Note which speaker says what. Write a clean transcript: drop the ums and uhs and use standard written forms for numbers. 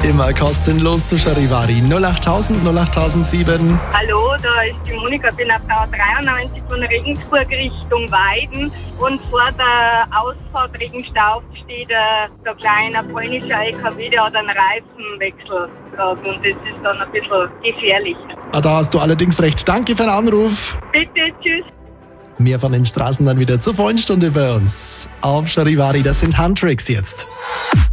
Speaker 1: immer kostenlos zu Charivari 08000 08007.
Speaker 2: Hallo, da ist die Monika, bin auf der A93 von Regensburg Richtung Weiden und vor der Ausfahrt Regenstauf steht der kleine polnische LKW, der hat einen Reifenwechsel gehabt und das ist dann ein bisschen gefährlich.
Speaker 1: Da hast du allerdings recht. Danke für den Anruf.
Speaker 2: Bitte, tschüss.
Speaker 1: Wir von den Straßen dann wieder zur vollen Stunde bei uns. Auf Charivari, das sind Handtricks jetzt.